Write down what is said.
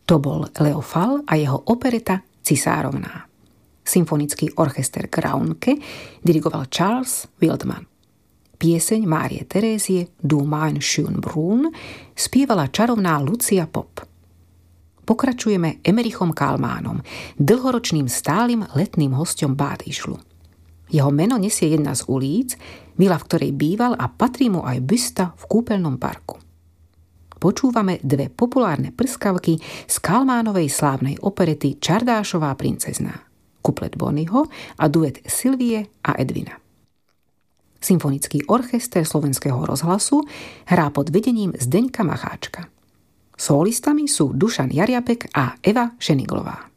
To bol Leo Fall a jeho opereta Cisárovná. Symfonický orchester Graunke dirigoval Charles Wildman. Pieseň Márie Terézie Du mein schön Brun spievala čarovná Lucia Pop. Pokračujeme Emerichom Kalmánom, dlhoročným stálym letným hosťom Bádyšlu. Jeho meno nesie jedna z ulic, vila, v ktorej býval, a patrí mu aj bysta v kúpeľnom parku. Počúvame dve populárne prskavky z Kalmánovej slávnej operety Čardášová princezná, kuplet Bonyho a duet Silvie a Edvina. Symfonický orchester Slovenského rozhlasu hrá pod vedením Zdeňka Macháčka. Solistami sú Dušan Jariabek a Eva Šeniglová.